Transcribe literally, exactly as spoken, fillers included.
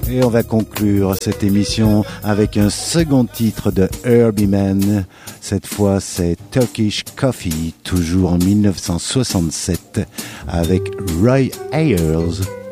Et on va conclure cette émission avec un second titre de Herbie Mann. Cette fois, c'est Turkish Coffee, toujours en mille neuf cent soixante-sept, avec Roy Ayers.